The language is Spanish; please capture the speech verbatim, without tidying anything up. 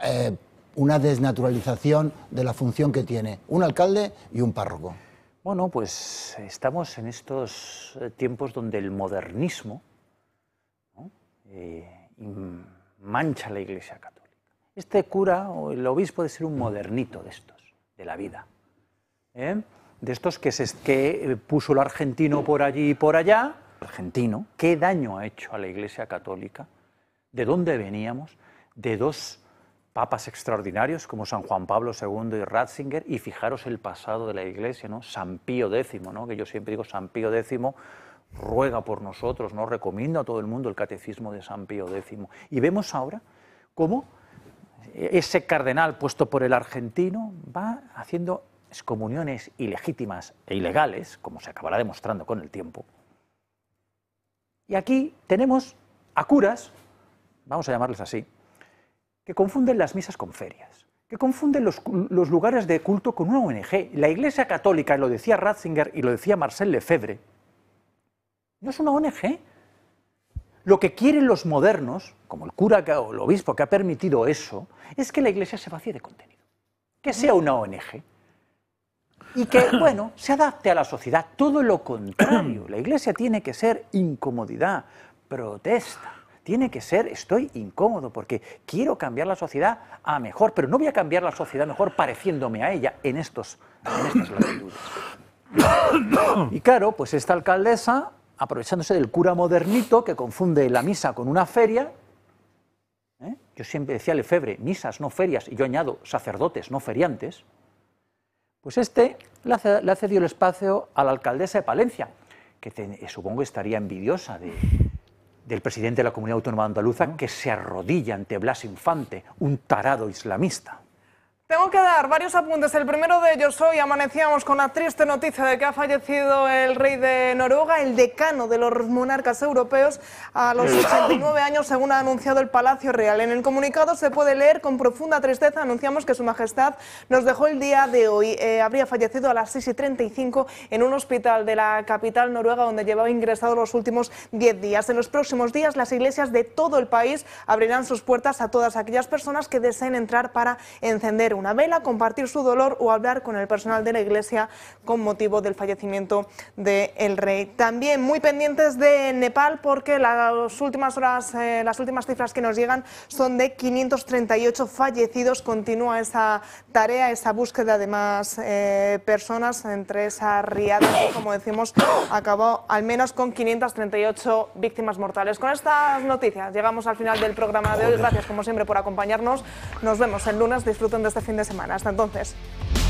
eh, una desnaturalización de la función que tiene un alcalde y un párroco. Bueno, pues estamos en estos tiempos donde el modernismo, ¿no?, eh, mancha la Iglesia Católica. Este cura o el obispo debe ser un modernito de estos, de la vida, ¿eh? De estos que, se, que puso el argentino por allí y por allá. Argentino, ¿qué daño ha hecho a la Iglesia Católica? ¿De dónde veníamos? De dos papas extraordinarios como San Juan Pablo segundo y Ratzinger, y fijaros el pasado de la Iglesia, ¿no? San Pío décimo, ¿no?, que yo siempre digo, San Pío décimo ruega por nosotros, ¿no?, recomiendo a todo el mundo el catecismo de San Pío décimo. Y vemos ahora cómo ese cardenal puesto por el argentino va haciendo excomuniones ilegítimas e ilegales, como se acabará demostrando con el tiempo. Y aquí tenemos a curas, vamos a llamarles así, que confunden las misas con ferias, que confunden los, los lugares de culto con una O N G. La Iglesia Católica, lo decía Ratzinger y lo decía Marcel Lefebvre, no es una O N G. Lo que quieren los modernos, como el cura o el obispo que ha permitido eso, es que la Iglesia se vacíe de contenido, que sea una O N G y que, bueno, se adapte a la sociedad. Todo lo contrario, la Iglesia tiene que ser incomodidad, protesta. Tiene que ser, estoy incómodo porque quiero cambiar la sociedad a mejor, pero no voy a cambiar la sociedad mejor pareciéndome a ella en, estos, en estas latitudes. Y claro, pues esta alcaldesa, aprovechándose del cura modernito que confunde la misa con una feria, ¿eh? Yo siempre decía Lefebvre, misas, no ferias, y yo añado sacerdotes, no feriantes, pues este le ha le cedido el espacio a la alcaldesa de Palencia, que te, supongo estaría envidiosa de... del presidente de la Comunidad Autónoma Andaluza, que se arrodilla ante Blas Infante, un tarado islamista. Tengo que dar varios apuntes. El primero de ellos, hoy amanecíamos con la triste noticia de que ha fallecido el rey de Noruega, el decano de los monarcas europeos, a los ochenta y nueve años, según ha anunciado el Palacio Real. En el comunicado se puede leer: con profunda tristeza anunciamos que su majestad nos dejó el día de hoy. Eh, habría fallecido a las seis y treinta y cinco en un hospital de la capital noruega, donde llevaba ingresado los últimos diez días. En los próximos días, las iglesias de todo el país abrirán sus puertas a todas aquellas personas que deseen entrar para encender una vela, compartir su dolor o hablar con el personal de la iglesia con motivo del fallecimiento del rey. También muy pendientes de Nepal, porque las últimas horas, eh, las últimas cifras que nos llegan son de quinientos treinta y ocho fallecidos. Continúa esa tarea, esa búsqueda de más eh, personas. Entre esa riada, como decimos, acabó al menos con quinientas treinta y ocho víctimas mortales. Con estas noticias llegamos al final del programa de hoy. Gracias, como siempre, por acompañarnos. Nos vemos el lunes. Disfruten de este fin de semana. Hasta entonces.